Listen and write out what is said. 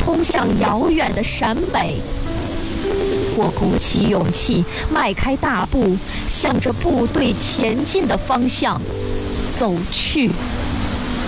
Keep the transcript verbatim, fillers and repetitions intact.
通向遥远的陕北。我鼓起勇气，迈开大步，向着部队前进的方向走去。